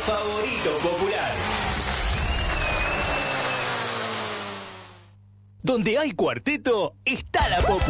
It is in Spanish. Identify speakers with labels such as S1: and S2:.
S1: favorito popular. Donde hay cuarteto, está la Popu.